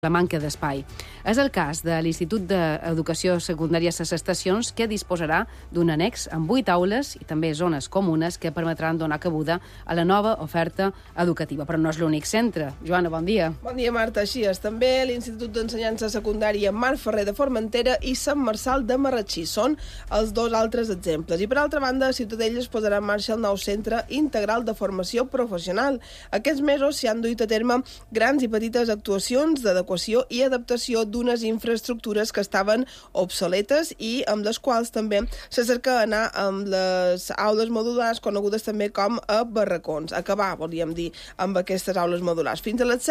la manca d'espai. És el cas de l'Institut d'Educació Secundària Ses Estacions, que disposarà d'un annex amb 8 aules i també zones comunes que permetran donar cabuda a la nova oferta educativa. Però no és l'únic centre. Joana, bon dia. Bon dia, Marta. Així és. També l'Institut d'Ensenyança Secundària Marc Ferrer de Formentera i Sant Marçal de Marratxí són els dos altres exemples. I per altra banda, Ciutadella es posarà en marxa el nou Centre Integral de Formació Professional. Aquests mesos s'hi han duit a terme grans i petites actuacions d'adequació i adaptació d'unes infraestructures que estaven obsoletes i amb les quals també se cerca anar amb les aules modulars conegudes també com a barracons. Acabar, volíem dir, amb aquestes aules modulars. Fins a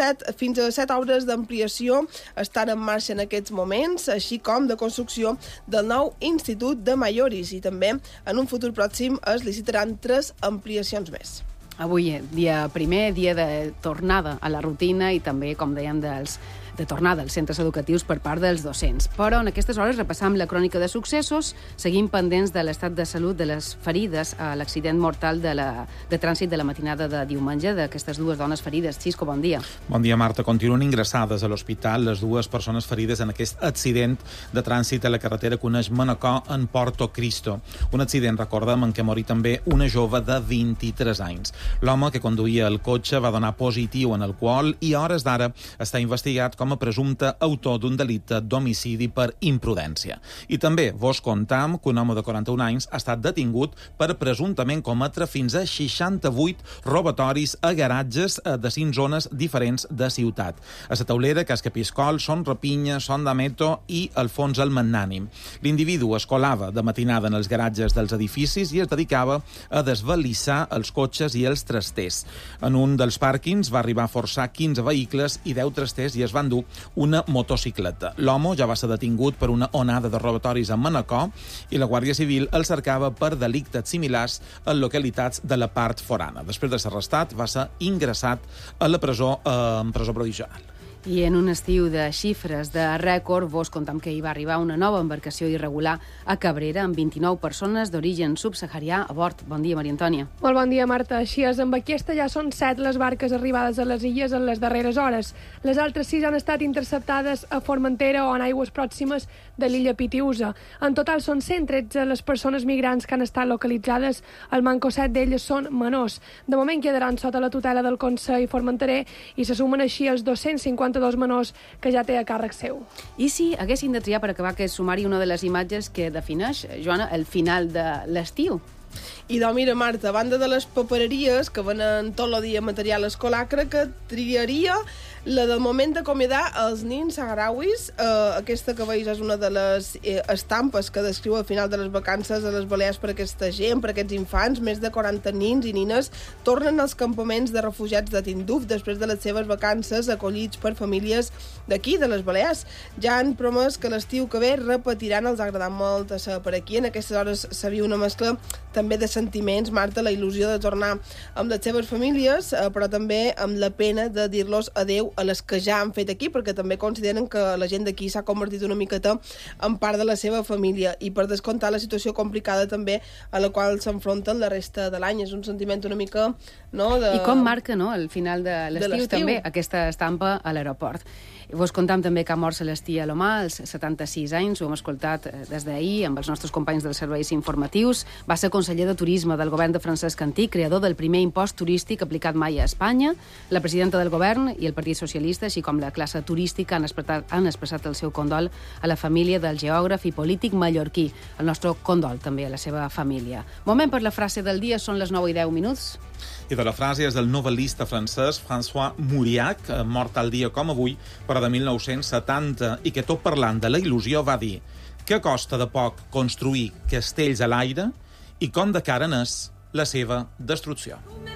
7 obres d'ampliació estan en marxa en aquests moments, així com de construcció del nou Institut de Maioris, i també en un futur pròxim es licitaran 3 ampliacions més. Avui, dia primer, dia de tornada a la rutina i també, com dèiem, de tornada als centres educatius per part dels docents. Però en aquestes hores repassam la crònica de successos, seguim pendents de l'estat de salut de les ferides a l'accident mortal de trànsit de la matinada de diumenge d'aquestes dues dones ferides. Xisco, bon dia. Bon dia, Marta. Continuen ingressades a l'hospital les dues persones ferides en aquest accident de trànsit a la carretera que uneix Manacor en Porto Cristo. Un accident, recordem, en què morí també una jove de 23 anys. L'home que conduïa el cotxe va donar positiu en alcohol i a hores d'ara està investigat com a presumpte autor d'un delicte d'homicidi per imprudència. I també vos contam que un home de 41 anys ha estat detingut per presumptament cometre fins a 68 robatoris a garatges de 5 zones diferents de ciutat. A la Taulera, Casca Piscol, Son Rapinya, Son d'Ameto i Alfons el Magnànim. L'individu es colava de matinada en els garatges dels edificis i es dedicava a desvalissar els cotxes i els trasters. En un dels pàrquings va arribar a forçar 15 vehicles i 10 trasters i es van dur una motocicleta. L'home ja va ser detingut per una onada de robatoris a Manacor i la Guàrdia Civil el cercava per delictes similars en localitats de la part forana. Després de ser arrestat, va ser ingressat a la presó provisional. I en un estiu de xifres de rècord, vos contam que hi va arribar una nova embarcació irregular a Cabrera amb 29 persones d'origen subsaharià a bord. Bon dia, Maria Antònia. Molt bon dia, Marta. Així és, amb aquesta ja són 7 les barques arribades a les illes en les darreres hores. Les altres 6 han estat interceptades a Formentera o en aigües pròximes de l'illa Pitiusa. En total són 113 les persones migrants que han estat localitzades. Al manco 7 d'elles són menors. De moment quedaran sota la tutela del Consell Formenterer i se sumen així els 252 menors que ja té a càrrec seu. I si haguessin de triar per acabar aquest sumari una de les imatges que defineix, Joana, el final de l'estiu? I doncs mira, Marta, a banda de les papereries que venen tot el dia material escolar, crec que triaria la del moment d'acomiadar els nins saharauis. Aquesta que veus és una de les estampes que descriu al final de les vacances a les Balears per aquesta gent, per aquests infants. Més de 40 nins i nines tornen als campaments de refugiats de Tinduf després de les seves vacances, acollits per famílies d'aquí, de les Balears. Ja han promès que l'estiu que ve repetiran. Els ha agradat molt ser per aquí. En aquestes hores s'havia una mescla també de sentiments, Marta, la il·lusió de tornar amb les seves famílies, però també amb la pena de dir-los adeu a les que ja han fet aquí, perquè també consideren que la gent d'aquí s'ha convertit una miqueta en part de la seva família, i per descomptar la situació complicada també a la qual s'enfronten la resta de l'any. És un sentiment una mica, no, de... I com marca, no, el final de l'estiu també aquesta estampa a l'aeroport. Vos contam també que ha mort Celestí Alomà, als 76 anys, ho hem escoltat des d'ahir amb els nostres companys dels serveis informatius. Va ser conseller de Turisme del govern de Francesc Antí, creador del primer impost turístic aplicat mai a Espanya. La presidenta del govern i el Partit Socialista, així com la classe turística, han expressat el seu condol a la família del geògraf i polític mallorquí. El nostre condol també a la seva família. Moment per la frase del dia, són les 9:10. I de la frase és del novel·lista francès François Mauriac, mort tal dia com avui, però de 1970, i que tot parlant de la il·lusió va dir que costa de poc construir castells a l'aire i com de cara n'és la seva destrucció.